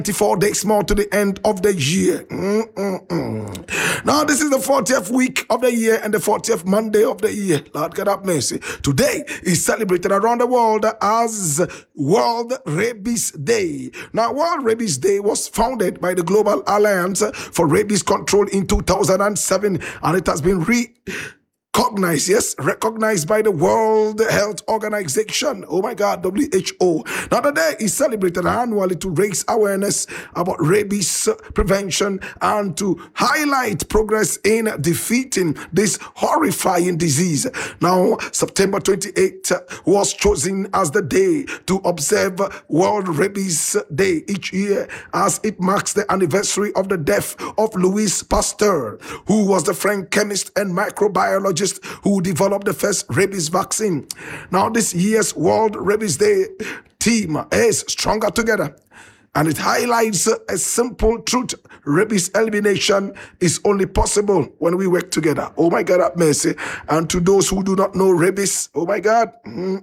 24 days more to the end of the year. Now, this is the 40th week of the year and the 40th Monday of the year. Lord God have mercy. Today is celebrated around the world as World Rabies Day. Now, World Rabies Day was founded by the Global Alliance for Rabies Control in 2007, and it has been recognized by the World Health Organization. Oh my God, WHO. Now, the day is celebrated annually to raise awareness about rabies prevention and to highlight progress in defeating this horrifying disease. Now, September 28th was chosen as the day to observe World Rabies Day each year, as it marks the anniversary of the death of Louis Pasteur, who was the French chemist and microbiologist who developed the first rabies vaccine. Now, this year's World Rabies Day theme is Stronger Together, and it highlights a simple truth: rabies elimination is only possible when we work together. Oh my God, have mercy. And to those who do not know rabies, oh my God.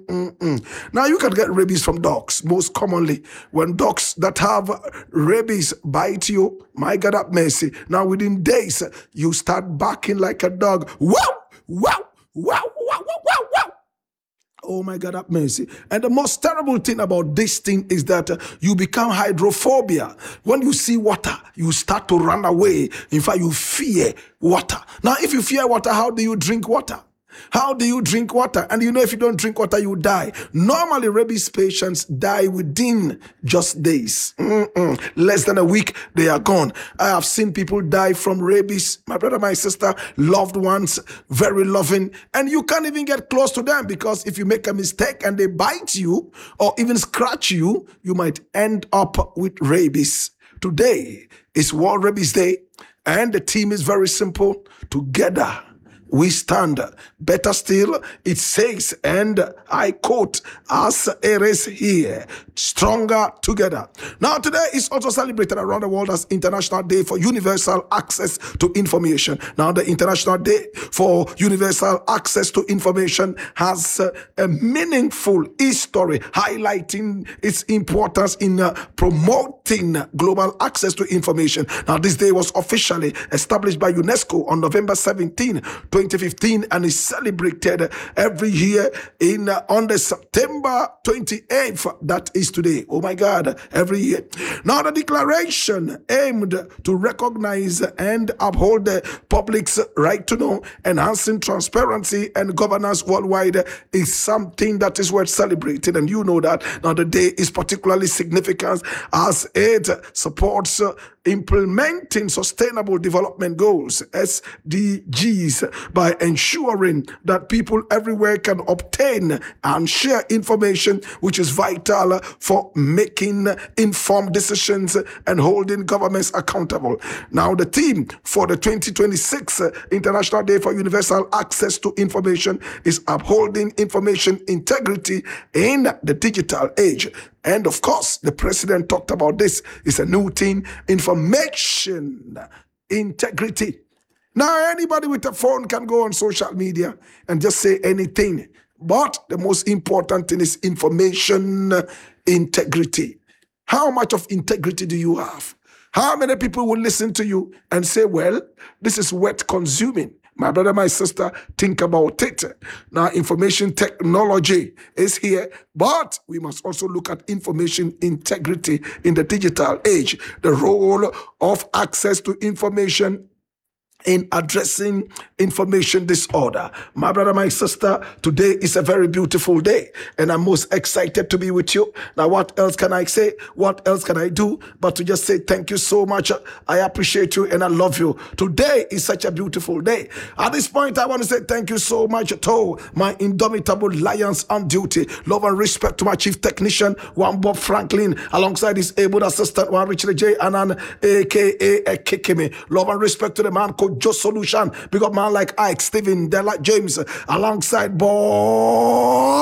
Now, you can get rabies from dogs, most commonly. When dogs that have rabies bite you, my God, have mercy. Now, within days, you start barking like a dog. Wow! Wow, wow, wow, wow, wow, wow. Oh my God, have mercy. And the most terrible thing about this thing is that you become hydrophobia. When you see water, you start to run away. In fact, you fear water. Now, if you fear water, how do you drink water? How do you drink water? And you know, if you don't drink water, you die. Normally, rabies patients die within just days. Less than a week, they are gone. I have seen people die from rabies. My brother, my sister, loved ones, very loving. And you can't even get close to them, because if you make a mistake and they bite you or even scratch you, you might end up with rabies. Today is World Rabies Day, and the theme is very simple: together we stand. Better still, it says, and I quote, as it is here, stronger together. Now, today is also celebrated around the world as International Day for Universal Access to Information. Now, the International Day for Universal Access to Information has a meaningful history, highlighting its importance in promoting global access to information. Now, this day was officially established by UNESCO on November 17, 2015, and is celebrated every year on the September 28th. That is today. Oh my God, every year. Now, the declaration aimed to recognize and uphold the public's right to know, enhancing transparency and governance worldwide, is something that is worth celebrating, and you know that. Now, the day is particularly significant as it supports implementing Sustainable Development Goals, SDGs, by ensuring that people everywhere can obtain and share information, which is vital for making informed decisions and holding governments accountable. Now, the theme for the 2026 International Day for Universal Access to Information is upholding information integrity in the digital age. And of course, the president talked about this. It's a new thing: information integrity. Now, anybody with a phone can go on social media and just say anything. But the most important thing is information integrity. How much of integrity do you have? How many people will listen to you and say, well, this is worth consuming? My brother, my sister, think about it. Now, information technology is here, but we must also look at information integrity in the digital age. The role of access to information in addressing information disorder. My brother, my sister, today is a very beautiful day, and I'm most excited to be with you. Now, what else can I say? What else can I do but to just say thank you so much? I appreciate you and I love you. Today is such a beautiful day. At this point, I want to say thank you so much to my indomitable lions on duty. Love and respect to my chief technician, one Bob Franklin, alongside his able assistant, one Richard J. Annan, aka Kikimi. Love and respect to the man called Just Solution. Big up man like Ike, Steven, Della James, alongside boy